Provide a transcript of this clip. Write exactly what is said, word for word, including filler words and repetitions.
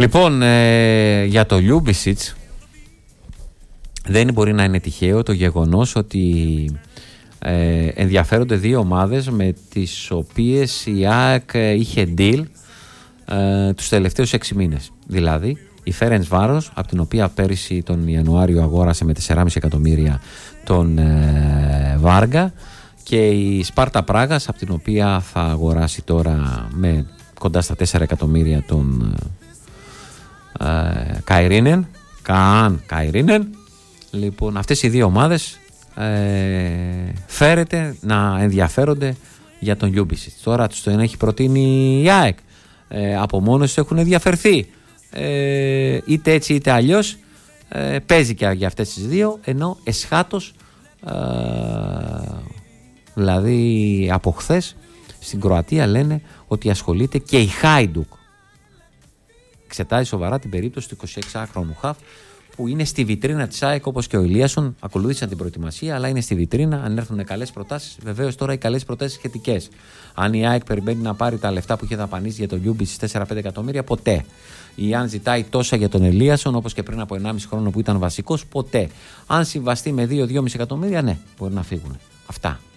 Λοιπόν, ε, για το Λιούμπισιτς δεν μπορεί να είναι τυχαίο το γεγονός ότι ε, ενδιαφέρονται δύο ομάδες με τις οποίες η ΑΕΚ είχε deal ε, τους τελευταίους έξι μήνες. Δηλαδή η Φέρεντσβάρος, από την οποία πέρυσι τον Ιανουάριο αγόρασε με τέσσερα κόμμα πέντε εκατομμύρια τον ε, Βάργα, και η Σπάρτα Πράγας, από την οποία θα αγοράσει τώρα με κοντά στα τέσσερα εκατομμύρια τον ε, Καϊρίνεν, Καν Καϊρίνεν. Λοιπόν, αυτές οι δύο ομάδες ε, φέρεται να ενδιαφέρονται για τον Λιούμπισιτς. Τώρα τους τον έχει προτείνει η ΑΕΚ. Ε, από μόνος τους έχουν ενδιαφερθεί. Ε, είτε έτσι είτε αλλιώς ε, παίζει και για αυτές τις δύο, ενώ εσχάτως ε, δηλαδή από χθες στην Κροατία λένε ότι ασχολείται και η Χάιντουκ. Εξετάζει σοβαρά την περίπτωση του εικοσιέξιχρονου χαφ που είναι στη βιτρίνα της ΑΕΚ, όπως και ο Ηλίασον. Ακολούθησαν την προετοιμασία, αλλά είναι στη βιτρίνα. Αν έρθουν καλές προτάσεις, βεβαίως τώρα οι καλές προτάσεις σχετικές. Αν η ΑΕΚ περιμένει να πάρει τα λεφτά που είχε δαπανίσει για τον Λιούμπι στις τέσσερα πέντε εκατομμύρια, ποτέ. Ή αν ζητάει τόσα για τον Ηλίασον, όπως και πριν από ενάμιση χρόνο που ήταν βασικός, ποτέ. Αν συμβαστεί με δύο με δύο κόμμα πέντε εκατομμύρια, ναι, μπορεί να φύγουν. Αυτά.